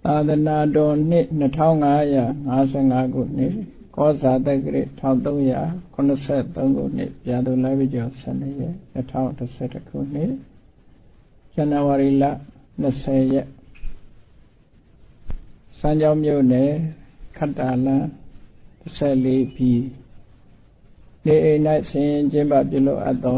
သာသနာတော်နှစ်2555ခုနှစ်ကောဇာတက္ကရာ1383ခုနှစ်ပြာသူလပြည့်ကျော်12ရက်2011ခုနှစ်ဇန်နဝါရီလ20ရက်စမ်းကြောင်းမြို့နယ်ခတ္တာလန်း14ပြည်နေအိမ်၌ဆင်ကျင်းပပြုလုပ်အပ်သော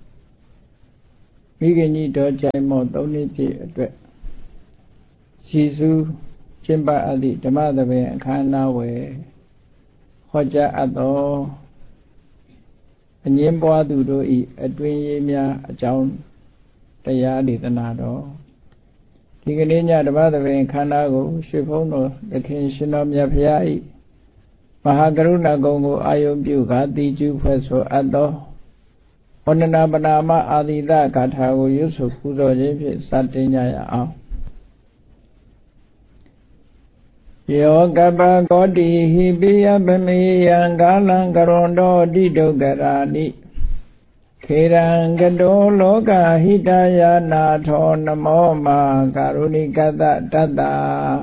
မိခင်ကြီးတော်ကြိုင်မော်3နှစ်ပြည့်အတွက်ယေရှုကျင့်ပအပ်သည့်ဓမ္မသဘင်အခမ်းအနားဝယ်ဟောကြားအပ်သောအငင်းပွားသူတို့၏အတွင်းရေးများအကြောင်းတရားဒေသနာတော်ဒီကနေ့ညဓမ္မသဘင်အခမ်းအနားကိုရွှေဘုန်းတော်သခင်ရှင်တော်မြတ်ဖရာ၏မဟာကရုဏာကုံကိုအာယုံပြုကာတိကျူဖွဲ့ဆိုအပ်သောဝန္ဒနာပနာမအာသီတဂါထာကိုရွတ်ဆိုပူဇော်ခြင်းဖြင့်စတင်ကြရအောင်ယောကပကောတိဟိပိယပမေယံကာလံကရွန်တောတိဒုက္ခရာနိခေရံကတောလောကဟိတယာနာထောနမောမာကာရုဏိကတတတ္တ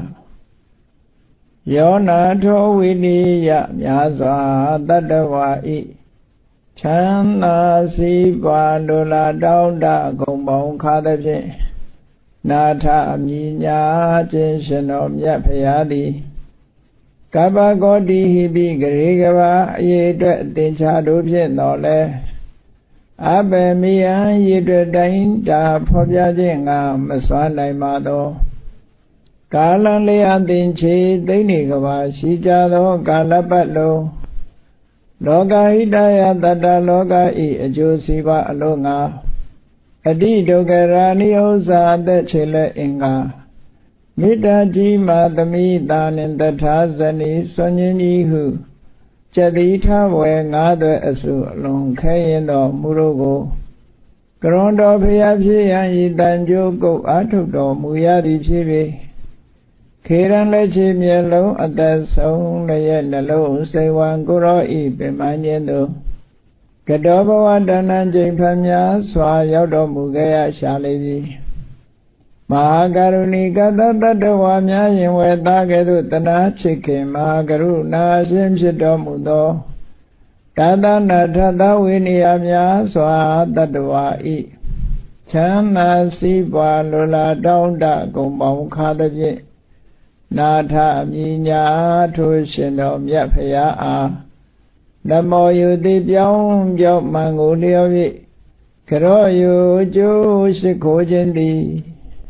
ယောနာထောဝိနိယမြာစွာတတ္တဝါဤချမ်းသာစီးပွားလိုလားတောင်းတဂုံပေါင်းခါသဖြင့်နာထအမြညာခြင်းရှင်တော်မြတ်ဖရာသည်ကပ္ပကောတိဟိပိဂရေကဘာအရေအတွက်အတင်ချာတို့ဖြင့်တော်လဲအဘယ်မိယံရေအတွက်တိုင်းတာဖော်ပြခြင်းငါမစွမ်းနိုင်ပါသောကာလလေးအသင်ချေသိနေကဘာရှိကြသောကာလပတ်လုံးလောကဟိတယတတ္တလောကဤအကျိုးစီးပွားအလုံးငါအတိဒုက္ခရာနိဥ္စာအသက်ချေလက်အင်္ဂါမေတ္တာကြီးမာသမိတာနှင့်တထာဇနီစွန်ញင်းကြီးဟုကျတိထဝေငါးသွဲအစုအလုံးခဲရင်တော်မူတို့ကိုကရွန်တော်ဖရာဖြစ်ရန်ဤတန်ကြိုးကုတ်အားထုတ်တော်မူရသည်ဖြစ်၍ခေရန်လက်ချေမျက်လုံးအသက်ဆုံးလည်းရဲ့နှလုံးစိတ်ဝံကိုရောဤပင်မခြင်းသို့ကတောဘဝတဏ္ဏကျိန်ဖန်များစွာရောက်တော်မူခဲ့ရရှာလိမ့်မည်မဟာကရုဏီကတတတ္တဝါများရင်ဝေသားကဲ့သို့တနာချစ်ခင်မဟာကရုဏာရှင်ဖြစ်တော်မူသောတသနာထသဝိနည်းများစွာတတ္တဝါဤချမ်းသာစီးပွားလိုလားတောင်းတဂုံပေါင်းခါသဖြင့်နာထအမြညာထိုရှင်တော်မြတ်ဖရာအားနမောယုတိပြောင်းမှန်ကိုလျော်၍ကရောယုကျိုးရှိခိုးခြင်းသည်